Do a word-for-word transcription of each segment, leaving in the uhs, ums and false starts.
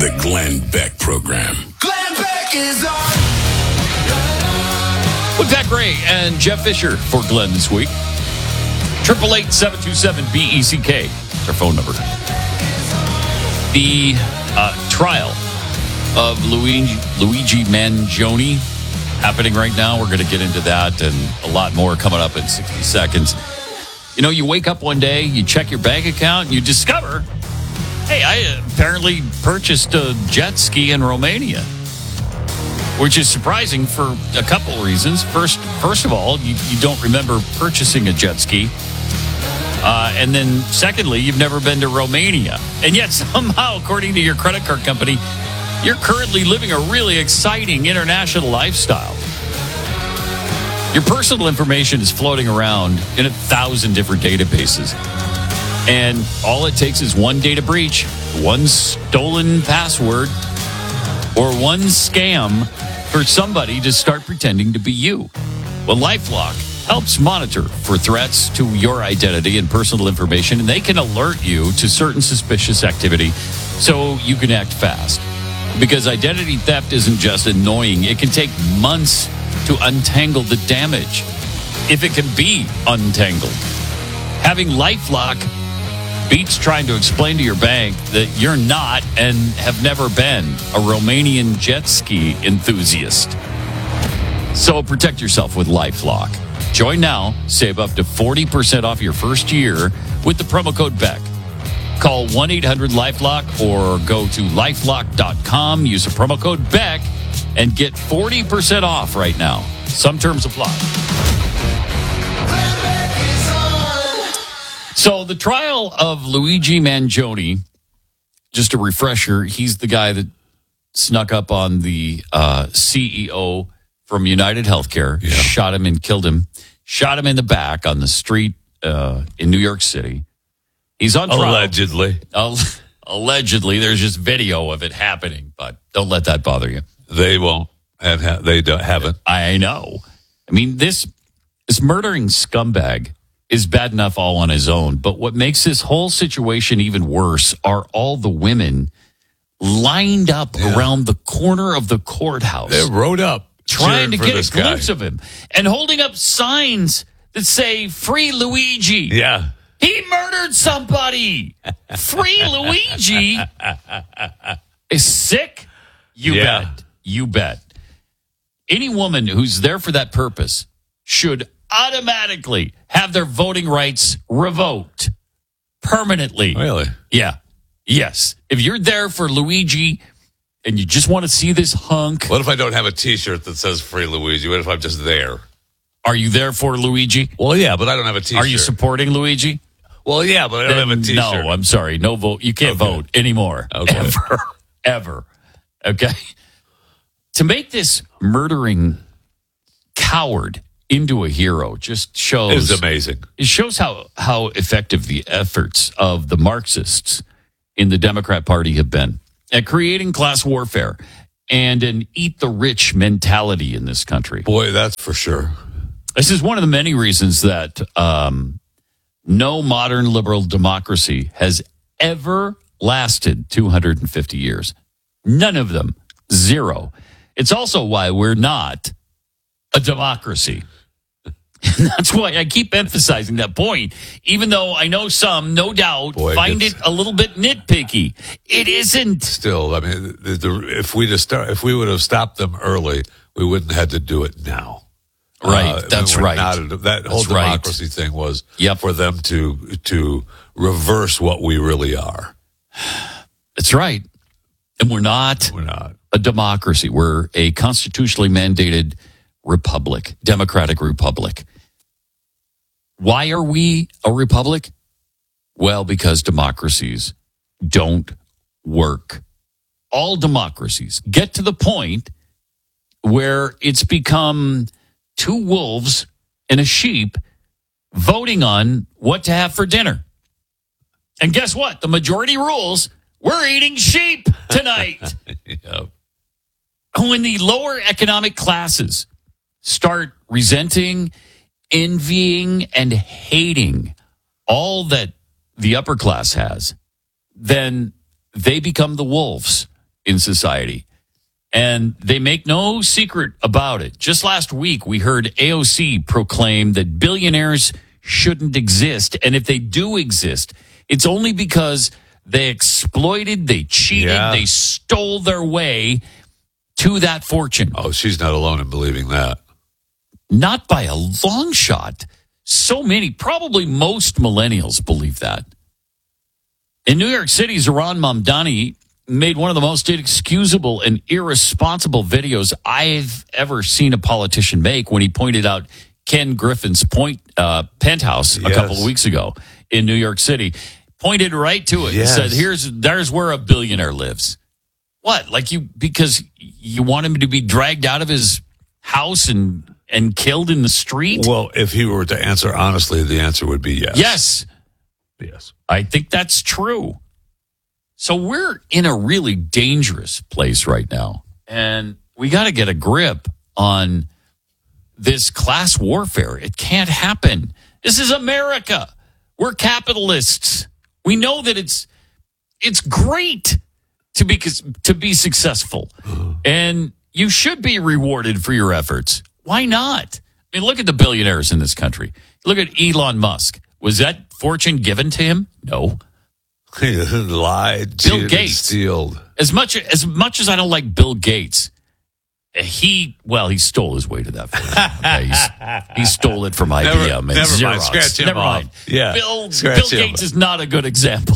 The Glenn Beck Program. Glenn Beck is on. With Pat Gray and Jeff Fisher for Glenn this week. Triple eight seven two seven B E C K. That's our phone number. The uh, trial of Luigi, Luigi Mangione happening right now. We're going to get into that and a lot more coming up in sixty seconds. You know, you wake up one day, you check your bank account, and you discover, hey, I apparently purchased a jet ski in Romania, which is surprising for a couple of reasons. First, first of all, you, you don't remember purchasing a jet ski. Uh, and then secondly, you've never been to Romania. And yet somehow, according to your credit card company, you're currently living a really exciting international lifestyle. Your personal information is floating around in a thousand different databases. And all it takes is one data breach, one stolen password, or one scam for somebody to start pretending to be you. Well, LifeLock helps monitor for threats to your identity and personal information, and they can alert you to certain suspicious activity so you can act fast. Because identity theft isn't just annoying, it can take months to untangle the damage, if it can be untangled. Having LifeLock beats trying to explain to your bank that you're not and have never been a Romanian jet ski enthusiast. So protect yourself with LifeLock. Join now, save up to forty percent off your first year with the promo code Beck. Call one eight hundred LifeLock or go to lifelock dot com, use the promo code Beck, and get forty percent off right now. Some terms apply. So the trial of Luigi Mangione, just a refresher, he's the guy that snuck up on the uh, C E O from United Healthcare, yeah. shot him and killed him, shot him in the back on the street uh, in New York City. He's on trial. Allegedly. Uh, allegedly. There's just video of it happening, but don't let that bother you. They won't. And ha- they don't, haven't. I know. I mean, this this murdering scumbag is bad enough all on his own, but what makes this whole situation even worse are all the women lined up yeah. around the corner of the courthouse. They rode up. Trying to get a glimpse guy. of him and holding up signs that say, "Free Luigi." Yeah. He murdered somebody. Free Luigi is sick. You yeah. bet. You bet. Any woman who's there for that purpose should automatically have their voting rights revoked permanently. Really? Yeah. Yes. If you're there for Luigi and you just want to see this hunk. What if I don't have a T-shirt that says Free Luigi? What if I'm just there? Are you there for Luigi? Well, yeah, but I don't have a T-shirt. Are you supporting Luigi? Well, yeah, but I don't then have a T-shirt. No, I'm sorry. No vote. You can't okay. vote anymore. Okay. Ever. Ever. Okay? To make this murdering coward into a hero just shows... It's amazing. It shows how, how effective the efforts of the Marxists in the Democrat Party have been at creating class warfare and an eat-the-rich mentality in this country. Boy, that's for sure. This is one of the many reasons that um, no modern liberal democracy has ever lasted two hundred fifty years. None of them. Zero. It's also why we're not a democracy. And that's why I keep emphasizing that point, even though I know some, no doubt, Boy, find it a little bit nitpicky. It isn't. Still, I mean, the, the, if we just start, if we would have stopped them early, we wouldn't have had to do it now. Right, uh, that's we're right. Not, that that's whole democracy right. thing was yep. for them to to reverse what we really are. That's right. And we're not. We're not a democracy. We're a constitutionally mandated republic, democratic republic. Why are we a republic? Well, because democracies don't work. All democracies get to the point where it's become two wolves and a sheep voting on what to have for dinner. And guess what? The majority rules, we're eating sheep tonight. Yep. When the lower economic classes start resenting, envying, and hating all that the upper class has, then they become the wolves in society. And they make no secret about it. Just last week, we heard A O C proclaim that billionaires shouldn't exist. And if they do exist, it's only because they exploited, they cheated, Yeah. they stole their way to that fortune. Oh, she's not alone in believing that. Not by a long shot. So many, probably most millennials believe that. In New York City, Zohran Mamdani made one of the most inexcusable and irresponsible videos I've ever seen a politician make when he pointed out Ken Griffin's point, uh, penthouse a Yes. couple of weeks ago in New York City. Pointed right to it Yes. and said, "Here's there's where a billionaire lives." What? Like you because you want him to be dragged out of his house and and killed in the street? Well, if he were to answer honestly, the answer would be yes. Yes. Yes. I think that's true. So we're in a really dangerous place right now. And we got to get a grip on this class warfare. It can't happen. This is America. We're capitalists. We know that it's it's great to be to be successful. And you should be rewarded for your efforts. Why not? I mean, look at the billionaires in this country. Look at Elon Musk. Was that fortune given to him? No. He lied, Bill cheated, Gates. stealed. As much as much as I don't like Bill Gates, he well he stole his way to that fortune. Okay, he's- he stole it from I B M Never- and never Xerox. mind. Scratch him never off. mind. Yeah, Bill, scratch Bill him. Gates is not a good example.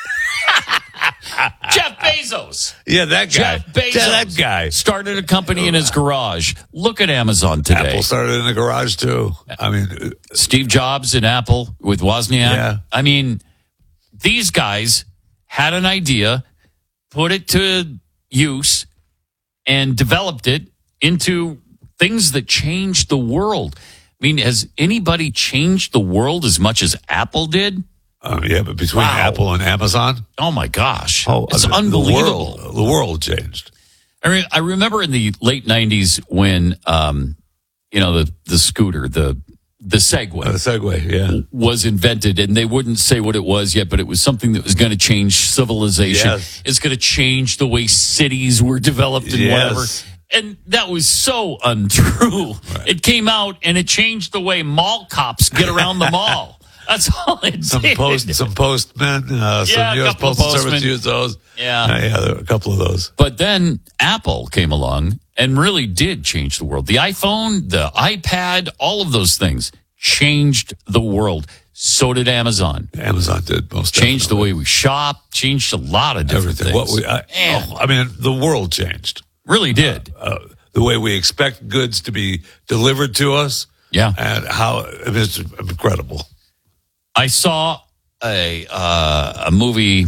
Jeff Bezos. Yeah, that guy. Jeff Bezos. Yeah, that guy. Started a company in his garage. Look at Amazon today. Apple started in the garage too. I mean, Steve Jobs in Apple with Wozniak. Yeah. I mean, these guys had an idea, put it to use, and developed it into things that changed the world. I mean, has anybody changed the world as much as Apple did? uh, yeah, but between Wow. Apple and Amazon, Oh my gosh. oh, it's I mean, unbelievable. The world, the world changed. I mean, I remember in the late nineties when, um, you know, the, the scooter, the, the Segway. Uh, the Segway, yeah. was invented, and they wouldn't say what it was yet, but it was something that was going to change civilization. Yes. It's going to change the way cities were developed and Yes. whatever. And that was so untrue. Right. It came out and it changed the way mall cops get around the mall. That's all it Some did. post, some postmen, uh, Yeah, some a U S couple of Postal Service postmen. used those. Yeah. Uh, yeah, there were a couple of those. But then Apple came along and really did change the world. The iPhone, the iPad, all of those things changed the world. So did Amazon. Amazon did most Changed the definitely. way we shop, changed a lot of different everything. things. What we, I, Man, oh, I mean, the world changed. really did. Uh, the way we expect goods to be delivered to us, Yeah. and how I mean, it's incredible. I saw a uh, a movie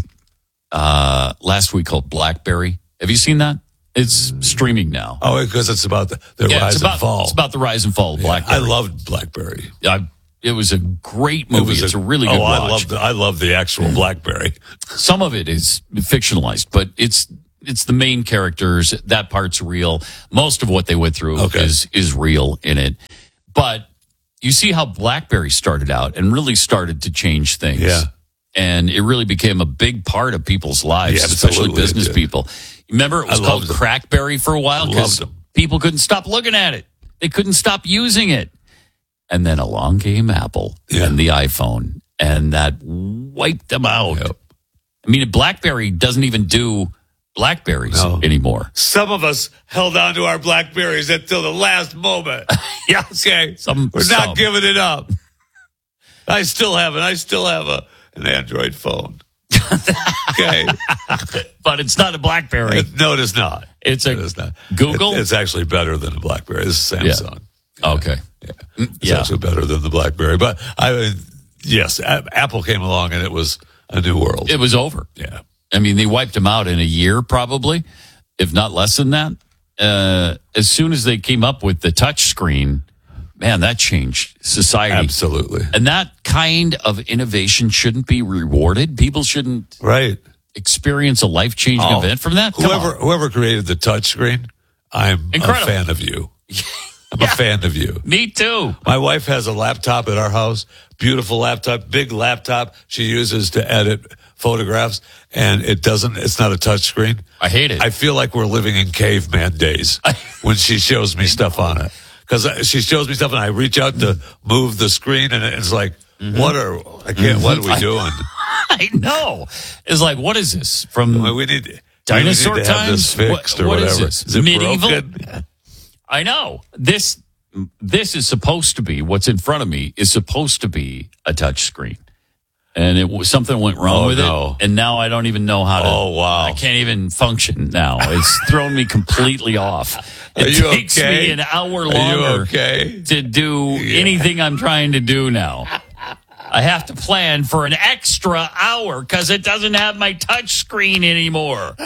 uh, last week called Blackberry. Have you seen that? It's streaming now. Oh, because it's about the, the Yeah, rise it's about, and fall. It's about the rise and fall of Blackberry. I loved BlackBerry. I, it was a great movie. was it's a, really good oh, watch. I love the I love the actual BlackBerry. Some of it is fictionalized, but it's it's the main characters. That part's real. Most of what they went through Okay. is is real in it. But you see how BlackBerry started out and really started to change things. Yeah. And it really became a big part of people's lives, Yeah, especially absolutely it business did. people. Remember, it was I called loved it. Crackberry for a while because Loved 'em. people couldn't stop looking at it. They couldn't stop using it. And then along came Apple Yeah. and the iPhone, and that wiped them out. Yep. I mean, BlackBerry doesn't even do Blackberries No. anymore. Some of us held on to our BlackBerries until the last moment. Yeah, Okay, Some- we're not some. giving it up. I still have it. I still have a an Android phone. Okay, but it's not a BlackBerry. It- no, it is not. It's a It is not. Google? It- it's actually better than a BlackBerry. It's a Samsung. Okay. It's Yeah. actually better than the BlackBerry. But I mean, yes, A- Apple came along and it was a new world. It was over. yeah. I mean, they wiped them out in a year, probably, if not less than that. Uh, as soon as they came up with the touch screen, man, that changed society. Absolutely. And that kind of innovation shouldn't be rewarded. People shouldn't Right. experience a life-changing Oh, event from that. Come Whoever on. whoever created the touchscreen, I'm Incredible. a fan of you. I'm Yeah. a fan of you. Me too. My wife has a laptop at our house, beautiful laptop, big laptop she uses to edit photographs, and it doesn't. It's not a touch screen. I hate it. I feel like we're living in caveman days when she shows me stuff on it. Because she shows me stuff, and I reach out to move the screen, and it's like, mm-hmm. what are I can't? Mm-hmm. What are we doing? I know. It's like, what is this from? Well, we need dinosaur we need to times. have this fixed what, or what whatever. Is, this? Is it medieval? broken? I know this. This is supposed to be what's in front of me is supposed to be a touch screen, and it was something went wrong oh, with no. it, and now I don't even know how to. Oh wow! I can't even function now. It's thrown me completely off. It Are you takes okay? me an hour Are longer you okay? to do Yeah. anything I'm trying to do now. I have to plan for an extra hour because it doesn't have my touch screen anymore.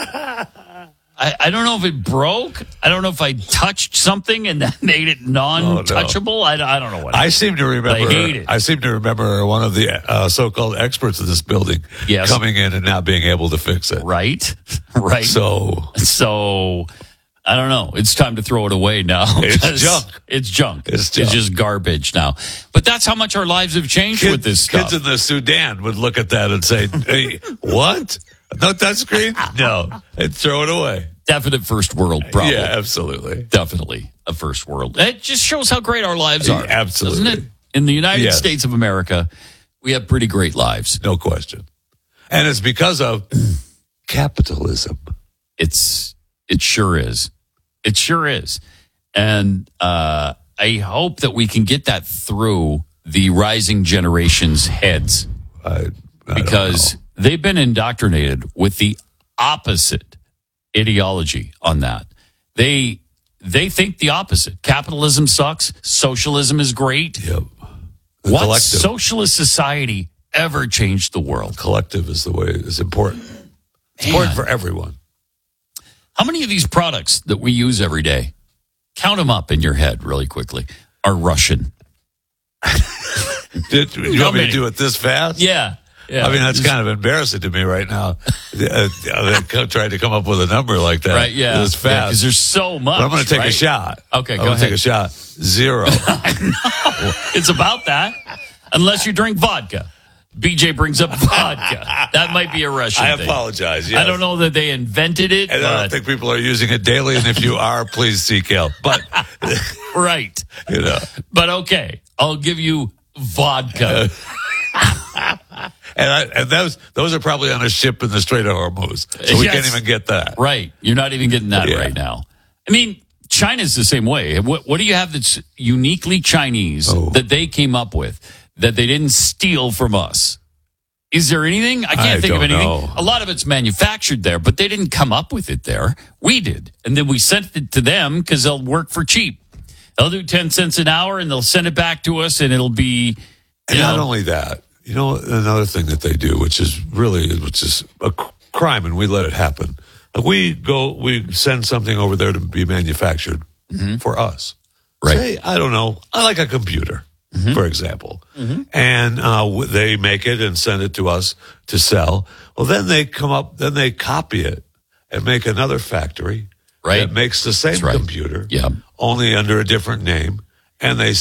I, I don't know if it broke. I don't know if I touched something and that made it non-touchable. Oh, no. I, I don't know what. I seem to remember. I hate it. I seem to remember one of the uh, so-called experts in this building Yes. coming in and not being able to fix it. Right, right. So, so I don't know. It's time to throw it away now. It's junk. It's junk. It's junk. It's just garbage now. But that's how much our lives have changed Kid, with this stuff. kids in the Sudan would look at that and say, "Hey, what? No touchscreen? No." They'd throw it away. Definite first world problem. Yeah, absolutely. Definitely a first world. It just shows how great our lives are. Absolutely. Doesn't it? In the United Yes. States of America, we have pretty great lives. No question. And it's because of capitalism. It's it sure is. It sure is. And uh, I hope that we can get that through the rising generation's heads. I, I because they've been indoctrinated with the opposite ideology on that. They they think the opposite. Capitalism sucks. Socialism is great. Yep. The What collective. socialist society ever changed the world? collective is the way it's important. It's Man. important for everyone. How many of these products that we use every day, count them up in your head really quickly, are Russian? Did, you How want me many? to do it this fast? Yeah. yeah. I mean, that's kind of embarrassing to me right now. Uh, they co- tried to come up with a number like that. Right, yeah. This Because fast. there's so much. But I'm going to take right? a shot. Okay, I'm go gonna ahead. take a shot. Zero. It's about that. Unless you drink vodka. B J brings up vodka. That might be a Russian I thing. apologize. Yes. I don't know that they invented it. And I don't but, think people are using it daily. And if you are, please seek help. But, right. you know. But okay, I'll give you vodka. And, I, and those those are probably on a ship in the Strait of Hormuz. So we Yes. can't even get that. Right. You're not even getting that Yeah. right now. I mean, China's the same way. What, what do you have that's uniquely Chinese Oh. that they came up with that they didn't steal from us? Is there anything? I can't I think of don't anything. know. A lot of it's manufactured there, but they didn't come up with it there. We did. And then we sent it to them because they'll work for cheap. They'll do ten cents an hour and they'll send it back to us and it'll be, you And know, not only that, you know, another thing that they do, which is really, which is a c- crime, and we let it happen. Like we go, we send something over there to be manufactured for us. Right. Say, I don't know, I like a computer, for example, Mm-hmm. and uh, w- they make it and send it to us to sell. Well, then they come up, then they copy it and make another factory Right. that makes the same That's right. computer, Yeah. only under a different name, and they